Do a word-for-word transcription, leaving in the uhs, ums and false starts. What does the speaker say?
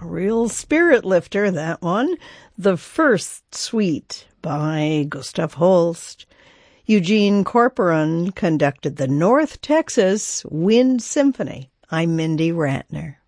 real spirit lifter, that one. The First Suite by Gustav Holst. Eugene Corporon conducted the North Texas Wind Symphony. I'm Mindy Ratner.